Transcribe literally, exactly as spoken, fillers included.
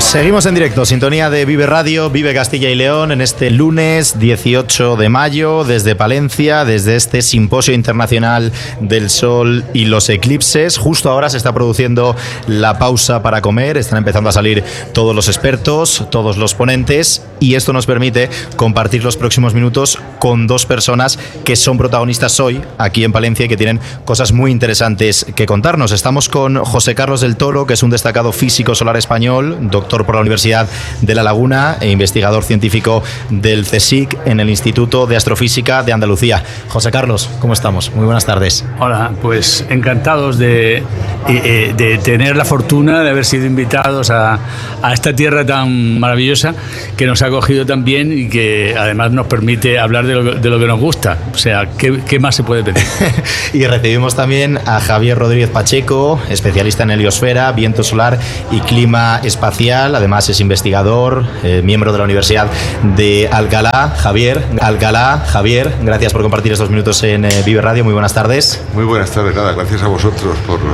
Seguimos en directo, sintonía de Vive Radio, Vive Castilla y León, en este lunes dieciocho de mayo, desde Palencia, desde este Simposio Internacional del Sol y los Eclipses. Justo ahora se está produciendo la pausa para comer, están empezando a salir todos los expertos, todos los ponentes, y esto nos permite compartir los próximos minutos con dos personas que son protagonistas hoy aquí en Palencia y que tienen cosas muy interesantes que contarnos. Estamos con José Carlos del Toro, que es un destacado físico solar español, doctor por la Universidad de La Laguna e investigador científico del CSIC en el Instituto de Astrofísica de Andalucía. José Carlos, ¿cómo estamos? Muy buenas tardes. Hola, pues encantados de, de tener la fortuna de haber sido invitados a, a esta tierra tan maravillosa que nos ha acogido tan bien y que además nos permite hablar de lo, de lo que nos gusta. O sea, ¿qué, qué más se puede pedir? Y recibimos también a Javier Rodríguez Pacheco, especialista en heliosfera, viento solar y clima espacial. Además es investigador, eh, miembro de la Universidad de Alcalá. Javier, Alcalá, Javier, gracias por compartir estos minutos en eh, Vive Radio. Muy buenas tardes. Muy buenas tardes, nada, gracias a vosotros por